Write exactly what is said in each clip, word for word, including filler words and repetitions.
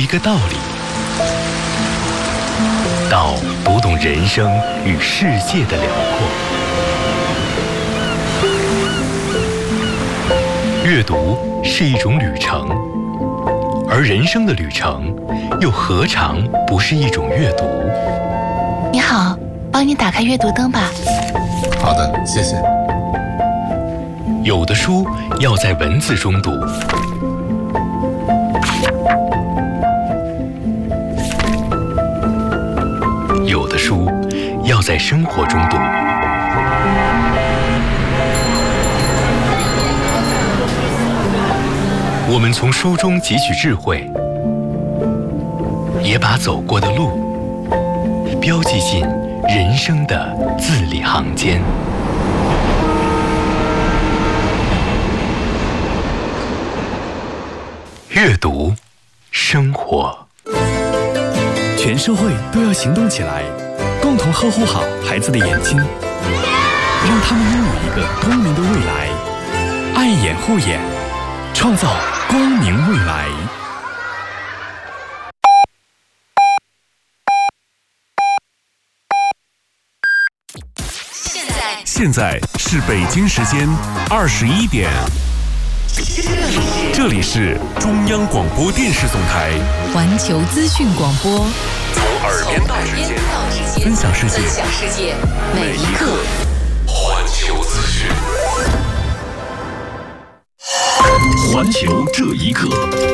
个道理，到读懂人生与世界的辽阔。阅读是一种旅程，而人生的旅程又何尝不是一种阅读？ 你好，帮你打开阅读灯吧。 好的，谢谢。 有的书要在文字中读，有的书要在生活中读。我们从书中汲取智慧，也把走过的路标记进人生的字里行间。阅读，生活。 全社会都要行动起来，共同呵护好孩子的眼睛，让他们拥有一个光明的未来。爱眼护眼，创造光明未来。 现在现在是北京时间二十一点，这里是中央广播电视总台环球资讯广播， 从耳边到指尖，分享世界， 分享世界，每一刻环球资讯。环球这一刻，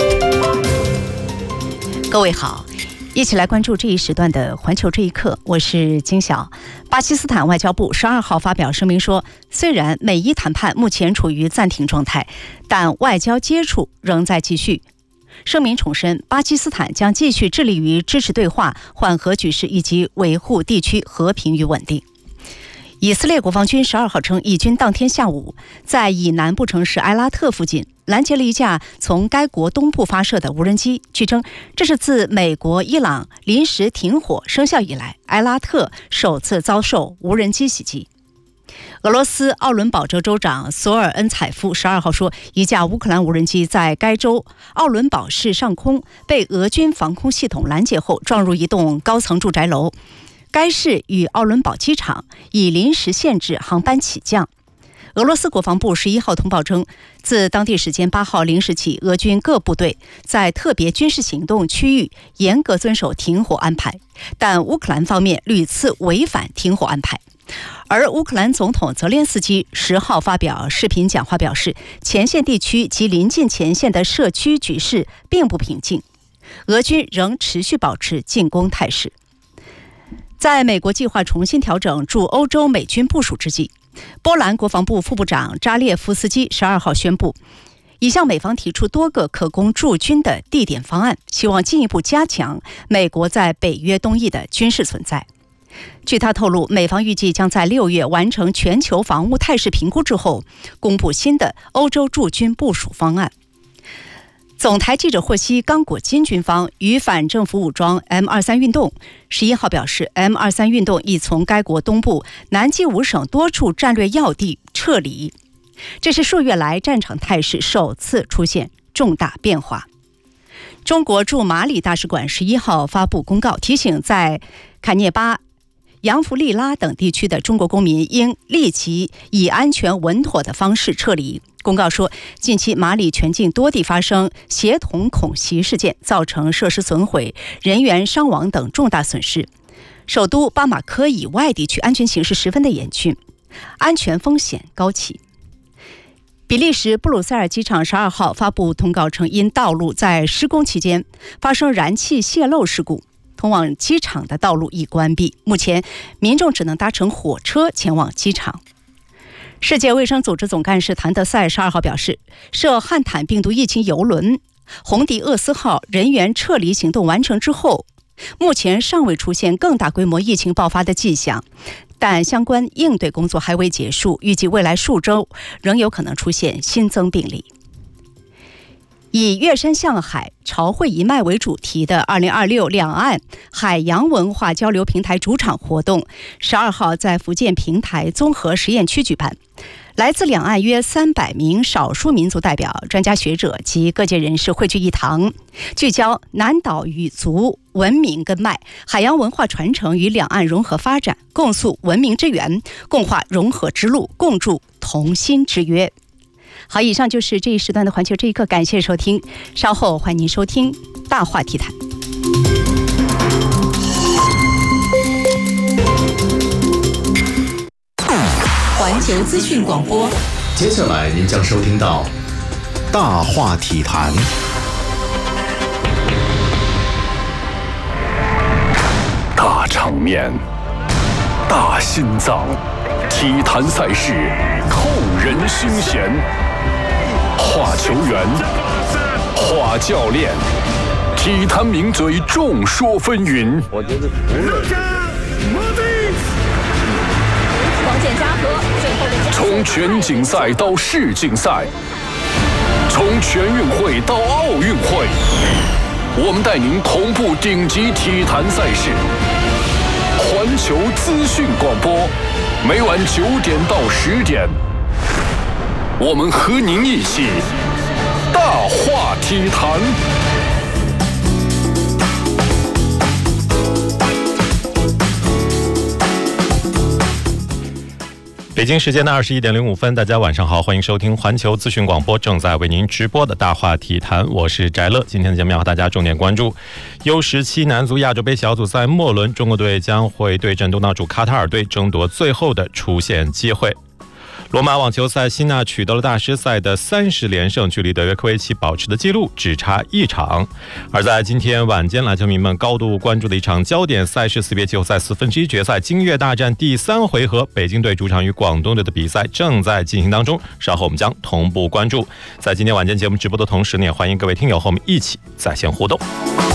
各位好，一起来关注这一时段的环球这一刻，我是金晓。巴基斯坦外交部十二号发表声明说，虽然美伊谈判目前处于暂停状态，但外交接触仍在继续。声明重申，巴基斯坦将继续致力于支持对话、缓和局势以及维护地区和平与稳定。以色列国防军十二号称，以军当天下午在以南部城市埃拉特附近拦截了一架从该国东部发射的无人机。据称，这是自美国伊朗临时停火生效以来，埃拉特首次遭受无人机袭击。俄罗斯奥伦堡州州长索尔恩采夫十二号说，一架乌克兰无人机在该州奥伦堡市上空被俄军防空系统拦截后撞入一栋高层住宅楼。该市与奥伦堡机场已临时限制航班起降。俄罗斯国防部十一号通报称，自当地时间八号零时起，俄军各部队在特别军事行动区域严格遵守停火安排，但乌克兰方面屡次违反停火安排。而乌克兰总统泽连斯基十号发表视频讲话表示，前线地区及临近前线的社区局势并不平静，俄军仍持续保持进攻态势。在美国计划重新调整驻欧洲美军部署之际，波兰国防部副部长扎列夫斯基十二号宣布，已向美方提出多个可供驻军的地点方案，希望进一步加强美国在北约东翼的军事存在。据他透露，美方预计将在六月完成全球防务态势评估之后，公布新的欧洲驻军部署方案。总台记者获悉，刚果金军方与反政府武装 M 二十三 运动十一号表示， M 二十三 运动已从该国东部南基五省多处战略要地撤离，这是数月来战场态势首次出现重大变化。中国驻马里大使馆十一号发布公告，提醒在坎涅巴、扬弗利拉等地区的中国公民应立即以安全稳妥的方式撤离。公告说，近期马里全境多地发生协同恐袭事件，造成设施损毁、人员伤亡等重大损失。首都巴马科以外地区安全形势十分的严峻，安全风险高企。比利时布鲁塞尔机场十二号发布通告称，因道路在施工期间发生燃气泄漏事故，通往机场的道路已关闭，目前民众只能搭乘火车前往机场。世界卫生组织总干事谭德赛十二号表示，涉汉坦病毒疫情邮轮红迪厄斯号人员撤离行动完成之后，目前尚未出现更大规模疫情爆发的迹象，但相关应对工作还未结束，预计未来数周仍有可能出现新增病例。以乐山向海、潮会一脉为主题的二零二六两岸海洋文化交流平台主场活动，十二号在福建平台综合实验区举办。 来自两岸约三百名少数民族代表、专家学者及各界人士汇聚一堂，聚焦南岛语族文明根脉、海洋文化传承与两岸融合发展，共诉文明之源，共画融合之路，共筑同心之约。好，以上就是这一时段的环球这一刻，感谢收听，稍后欢迎您收听大话题谈。 环球资讯广播， 接下来您将收听到大话体坛。 大场面，大心脏，体坛赛事扣人心弦。话球员，话教练，体坛名嘴众说纷纭。我觉得不论王建嘉和最后的从全锦赛到世锦赛，从全运会到奥运会，我们带您同步顶级体坛赛事。环球资讯广播，每晚九点到十点，我们和您一起大话体坛。 北京时间的二十一点零五分，大家晚上好，欢迎收听环球资讯广播正在为您直播的大话体坛，我是翟乐。今天的节目要和大家重点关注 U 十七 男足亚洲杯小组赛末轮，中国队将会对阵东道主卡塔尔队，争夺最后的出线机会。罗马网球赛，希纳取得了大师赛的三十连胜，距离德约科维奇保持的纪录只差一场。而在今天晚间，篮球迷们高度关注的一场焦点赛事，四别季后赛四分之一决赛金月大战第三回合，北京队主场与广东队的比赛正在进行当中，稍后我们将同步关注。在今天晚间节目直播的同时呢，也欢迎各位听友和我们一起在线互动。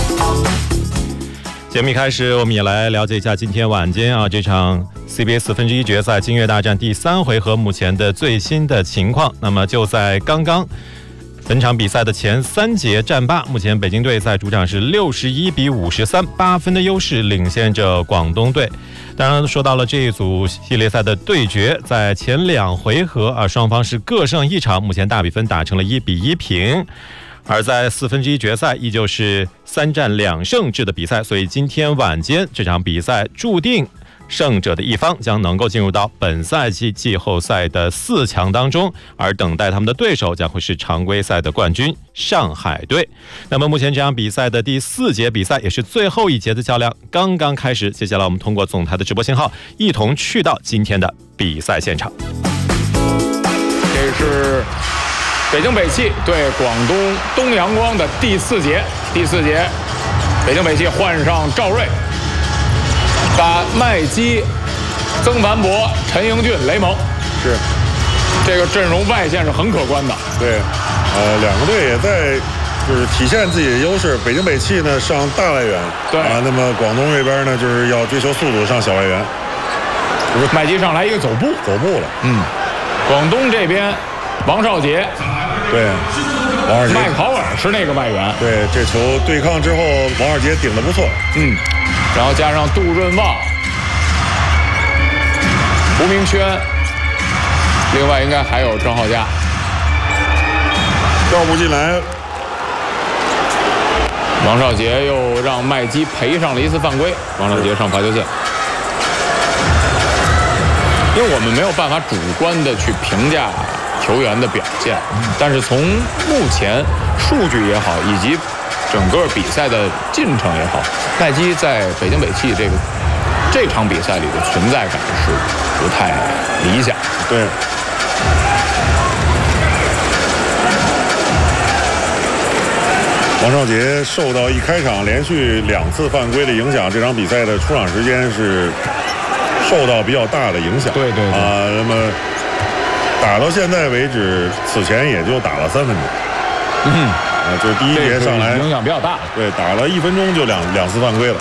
节目一开始，我们也来了解一下今天晚间啊这场 C B A 四分之一决赛金月大战第三回合目前的最新的情况。那么就在刚刚本场比赛的前三节战罢，目前北京队在主场是六十一比五十三，八分的优势领先着广东队。当然说到了这一组系列赛的对决，在前两回合啊双方是各胜一场，目前大比分打成了一比一平。而在四分之一决赛依旧是三战两胜制的比赛，所以今天晚间这场比赛注定胜者的一方将能够进入到本赛季季后赛的四强当中，而等待他们的对手将会是常规赛的冠军上海队。那么目前这场比赛的第四节比赛也是最后一节的较量刚刚开始，接下来我们通过总台的直播信号一同去到今天的比赛现场。 这是北京北汽对广东东阳光的第四节，第四节，北京北汽换上赵睿，把麦基、曾凡博、陈英俊、雷蒙， 是这个阵容外线是很可观的。 对，呃，两个队也在就是体现自己的优势。北京北汽呢上大外援， 对啊，那么广东这边呢就是要追求速度上小外援。 麦基上来一个走步， 走步了， 嗯，广东这边王少杰。 对，王二杰、 麦考尔是那个外援。 对，这球对抗之后，王二杰顶得不错。 嗯，然后加上杜润旺、吴明轩，另外应该还有郑浩佳。 绕不进来， 王少杰又让麦基赔上了一次犯规，王少杰上罚球线。因为我们没有办法主观的去评价球员的表现，但是从目前数据也好，以及整个比赛的进程也好，麦基在北京北汽这个这场比赛里的存在感是不太理想。 对，王少杰受到一开场连续两次犯规的影响，这场比赛的出场时间是受到比较大的影响。 对对对啊，那么打到现在为止，此前也就打了三分钟。 嗯， 啊，就是第一节上来影响比较大。 对，打了一分钟就两两次犯规了。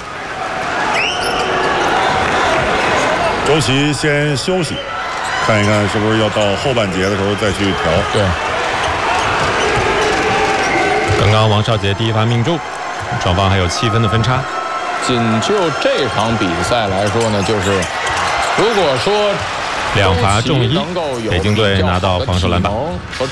周琦先休息，看一看是不是要到后半节的时候再去调。 对。 刚刚王少杰第一发命中，双方还有七分的分差。 仅就这场比赛来说呢，就是如果说两罚中一，北京队拿到防守篮板。